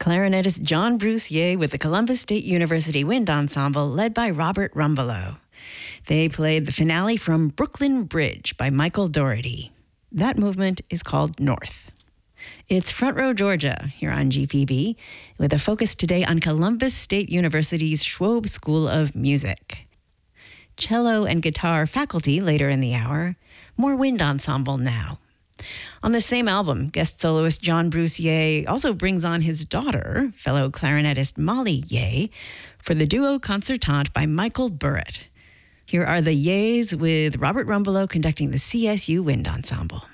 Clarinetist John Bruce Ye with the Columbus State University Wind Ensemble led by Robert Rumbelow. They played the finale from Brooklyn Bridge by Michael Dougherty. That movement is called North. It's Front Row Georgia here on GPB with a focus today on Columbus State University's Schwob School of Music. Cello and guitar faculty later in the hour, more wind ensemble now. On the same album, guest soloist John Bruce Ye also brings on his daughter, fellow clarinetist Molly Ye, for the duo concertante by Michael Burritt. Here are the Ye's with Robert Rumbelow conducting the CSU Wind Ensemble.